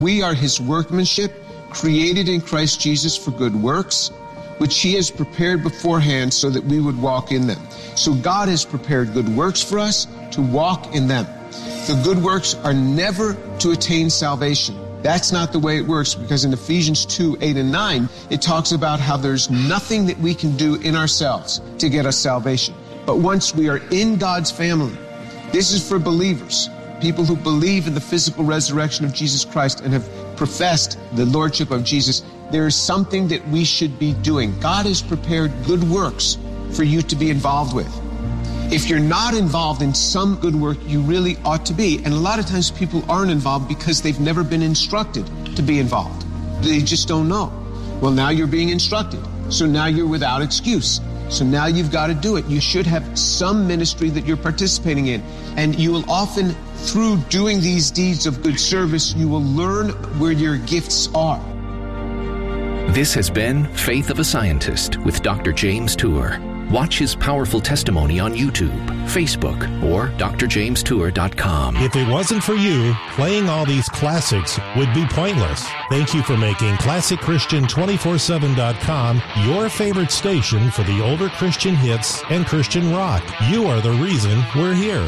We are his workmanship, created in Christ Jesus for good works, which he has prepared beforehand so that we would walk in them. So God has prepared good works for us to walk in them. The good works are never to attain salvation. That's not the way it works, because in Ephesians 2:8-9, it talks about how there's nothing that we can do in ourselves to get us salvation. But once we are in God's family, this is for believers, people who believe in the physical resurrection of Jesus Christ and have professed the lordship of Jesus, there is something that we should be doing. God has prepared good works for you to be involved with. If you're not involved in some good work, you really ought to be. And a lot of times people aren't involved because they've never been instructed to be involved. They just don't know. Well, now you're being instructed. So now you're without excuse. So now you've got to do it. You should have some ministry that you're participating in. And you will often, through doing these deeds of good service, you will learn where your gifts are. This has been Faith of a Scientist with Dr. James Tour. Watch his powerful testimony on YouTube, Facebook, or drjamestour.com. If it wasn't for you, playing all these classics would be pointless. Thank you for making ClassicChristian247.com your favorite station for the older Christian hits and Christian rock. You are the reason we're here.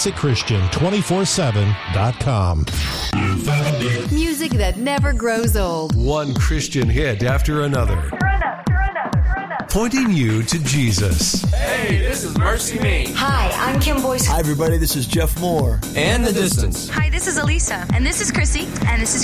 ClassicChristian247.com. You found it. Music that never grows old. One Christian hit after another. Pointing you to Jesus. Hey, this is Mercy Me. Hi, I'm Kim Boyce. Hi, everybody. This is Jeff Moore. And The Distance. Hi, this is Elisa. And this is Chrissy. And this is